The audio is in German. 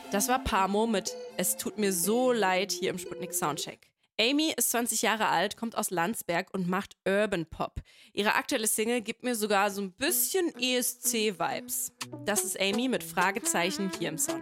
Das war Pamo mit Es tut mir so leid hier im Sputnik Soundcheck. Amy ist 20 Jahre alt, kommt aus Landsberg und macht Urban Pop. Ihre aktuelle Single gibt mir sogar so ein bisschen ESC-Vibes. Das ist Amy mit Fragezeichen hier im Sound.